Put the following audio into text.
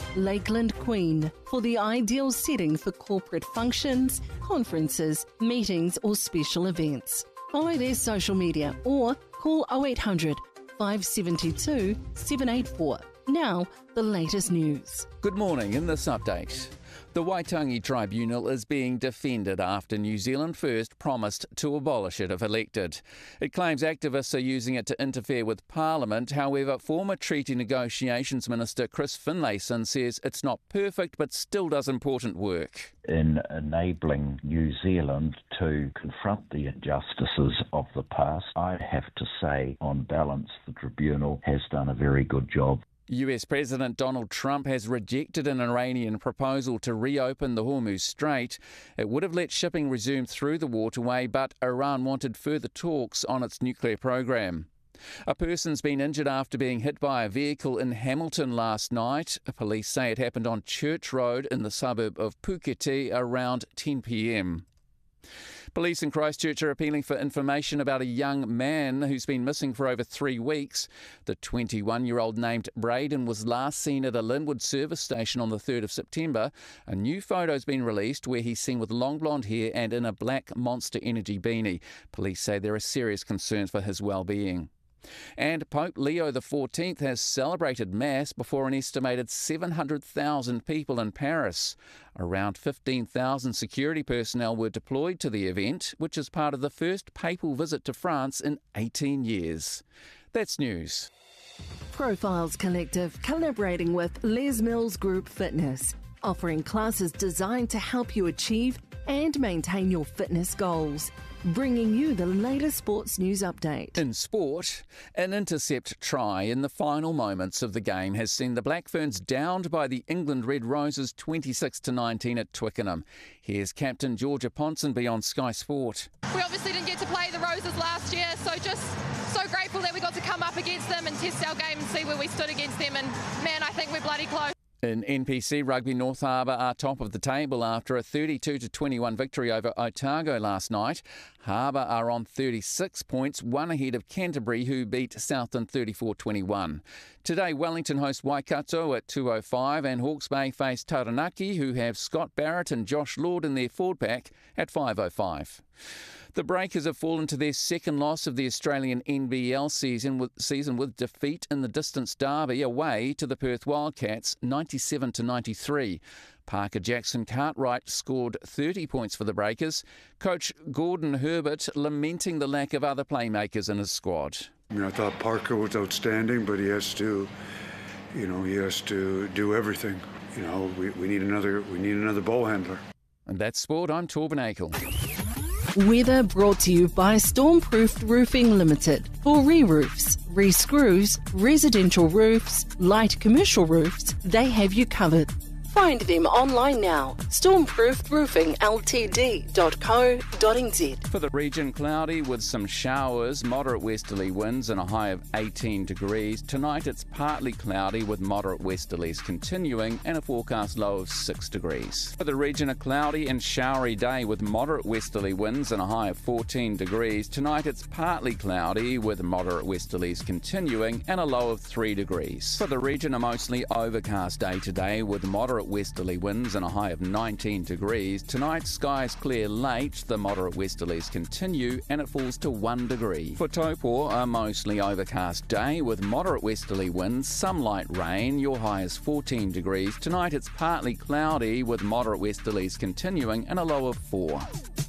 Lakeland Queen, for the ideal setting for corporate functions, conferences, meetings or special events. Follow their social media or call 0800 572 784. Now, the latest news. Good morning. In this update, the Waitangi Tribunal is being defended after New Zealand First promised to abolish it if elected. It claims activists are using it to interfere with Parliament. However, former Treaty Negotiations Minister Chris Finlayson says it's not perfect but still does important work. In enabling New Zealand to confront the injustices of the past, I have to say, on balance, the Tribunal has done a very good job. US President Donald Trump has rejected an Iranian proposal to reopen the Hormuz Strait. It would have let shipping resume through the waterway, but Iran wanted further talks on its nuclear program. A person's been injured after being hit by a vehicle in Hamilton last night. Police say it happened on Church Road in the suburb of Puketi around 10 p.m. Police in Christchurch are appealing for information about a young man who's been missing for over 3 weeks. The 21-year-old named Braden was last seen at a Linwood service station on the 3rd of September. A new photo's been released where he's seen with long blonde hair and in a black Monster Energy beanie. Police say there are serious concerns for his well-being. And Pope Leo XIV has celebrated Mass before an estimated 700,000 people in Paris. Around 15,000 security personnel were deployed to the event, which is part of the first papal visit to France in 18 years. That's news. Profiles Collective collaborating with Les Mills Group Fitness, offering classes designed to help you achieve and maintain your fitness goals. Bringing you the latest sports news update. In sport, an intercept try in the final moments of the game has seen the Black Ferns downed by the England Red Roses 26-19 at Twickenham. Here's captain Georgia Ponsonby on Sky Sport. We obviously didn't get to play the Roses last year, so just so grateful that we got to come up against them and test our game and see where we stood against them, and man, I think we're bloody close. In NPC Rugby, North Harbour are top of the table after a 32-21 victory over Otago last night. Harbour are on 36 points, one ahead of Canterbury, who beat Southland 34-21. Today, Wellington host Waikato at 2:05 and Hawke's Bay face Taranaki, who have Scott Barrett and Josh Lord in their forward pack at 5:05. The Breakers have fallen to their second loss of the Australian NBL season with defeat in the Distance Derby away to the Perth Wildcats 97-93. Parker Jackson Cartwright scored 30 points for the Breakers. Coach Gordon Herbert lamenting the lack of other playmakers in his squad. I thought Parker was outstanding, but he has to do everything. We need another ball handler. And that's sport. I'm Torben Akel. Weather brought to you by Stormproofed Roofing Limited. For re-roofs, re-screws, residential roofs, light commercial roofs, they have you covered. Find them online now. Stormproofedroofingltd.co.nz. For the region, cloudy with some showers, moderate westerly winds and a high of 18 degrees. Tonight it's partly cloudy with moderate westerlies continuing and a forecast low of 6 degrees. For the region, a cloudy and showery day with moderate westerly winds and a high of 14 degrees. Tonight it's partly cloudy with moderate westerlies continuing and a low of 3 degrees. For the region, a mostly overcast day today with moderate westerly winds and a high of 19 degrees. Tonight, skies clear late, the moderate westerlies continue and it falls to 1 degree. For Taupo, a mostly overcast day with moderate westerly winds, some light rain, your high is 14 degrees. Tonight it's partly cloudy with moderate westerlies continuing and a low of 4.